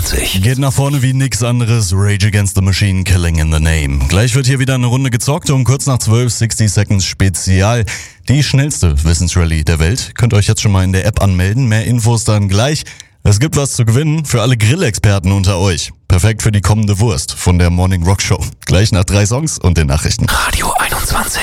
21. Geht nach vorne wie nix anderes. Rage Against the Machine, Killing in the Name. Gleich wird hier wieder eine Runde gezockt um kurz nach 12, 60 Seconds Spezial. Die schnellste Wissensrallye der Welt. Könnt euch jetzt schon mal in der App anmelden. Mehr Infos dann gleich. Es gibt was zu gewinnen für alle Grillexperten unter euch. Perfekt für die kommende Wurst von der Morning Rock Show. Gleich nach 3 Songs und den Nachrichten. Radio 21.